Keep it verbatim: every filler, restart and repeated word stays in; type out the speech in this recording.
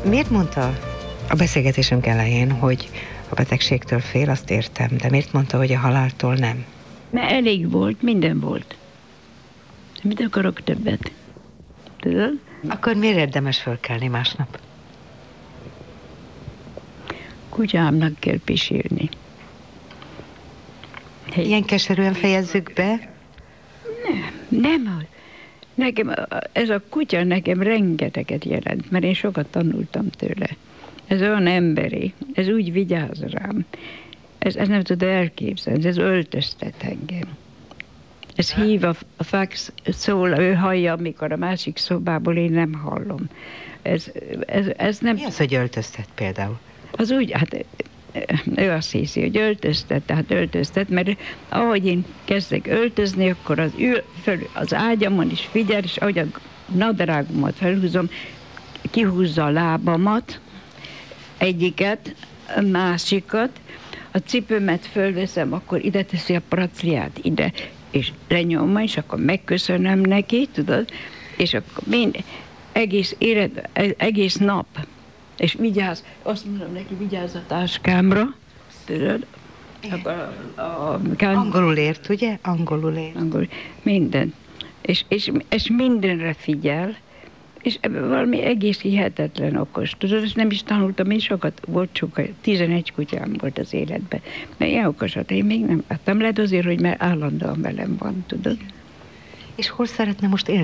Miért mondta a beszélgetésünk elején, hogy a betegségtől fél, azt értem, de miért mondta, hogy a haláltól nem? Mert elég volt, minden volt. Mit akarok többet? Tudod? Akkor miért érdemes fölkelni másnap? Kutyámnak kell pisilni. Hey. Ilyen keserűen fejezzük be? Nem, nekem, ez a kutya nekem rengeteget jelent, mert én sokat tanultam tőle. Ez olyan emberi, ez úgy vigyáz rám. Ez, ez nem tud elképzelni, ez öltöztet engem. Ez hív a, a fax, szól, ő hallja, amikor a másik szobából én nem hallom. Ez, ez, ez nem... Mi az, hogy öltöztet például? Az úgy, hát ő azt hiszi, hogy öltöztet, tehát öltöztet, mert ahogy én kezdek öltözni, akkor az ül föl az ágyamon is figyel, és ahogy a nadrágomat felhúzom, kihúzza a lábamat, egyiket, a másikat, a cipőmet fölveszem, akkor ide teszi a pracliát, ide, és lenyomom, és akkor megköszönöm neki, tudod, és akkor mind, egész élet, egész nap, és vigyázz, azt mondom neki, vigyázz a táskámra, tudod, akkor a, a, a, Angolul ért, ugye? Angolul ért. Angol, minden. És, és, és mindenre figyel, és valami egész hihetetlen okos. Tudod, ezt nem is tanultam, én sokat, volt sokkal, tizenegy kutyám volt az életben. Mert ilyen okosat én még nem láttam. Lehet azért, hogy mert állandóan velem van, tudod. És hol szeretne most élni?